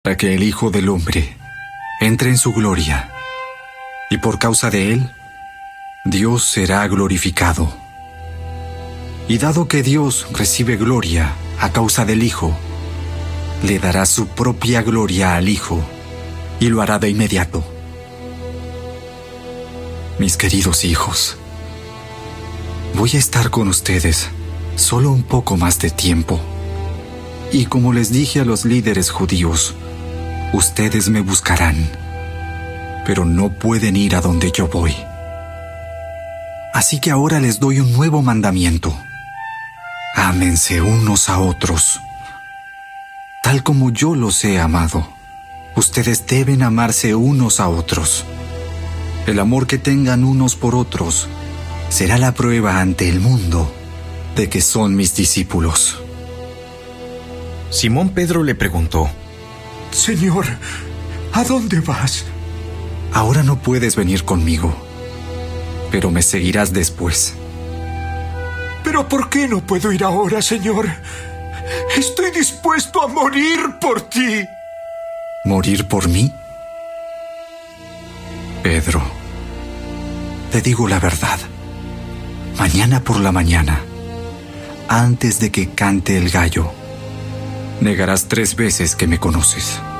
para que el Hijo del Hombre entre en su gloria, y por causa de él, Dios será glorificado. Y dado que Dios recibe gloria a causa del Hijo, le dará su propia gloria al Hijo, y lo hará de inmediato. Mis queridos hijos, voy a estar con ustedes solo un poco más de tiempo. Y como les dije a los líderes judíos, ustedes me buscarán, pero no pueden ir a donde yo voy. Así que ahora les doy un nuevo mandamiento. Ámense unos a otros. Tal como yo los he amado, ustedes deben amarse unos a otros. El amor que tengan unos por otros será la prueba ante el mundo de que son mis discípulos. Simón Pedro le preguntó: Señor, ¿a dónde vas? Ahora no puedes venir conmigo, pero me seguirás después. ¿Pero por qué no puedo ir ahora, Señor? Estoy dispuesto a morir por ti. ¿Morir por mí? Pedro, te digo la verdad. Mañana por la mañana, antes de que cante el gallo, negarás 3 veces que me conoces.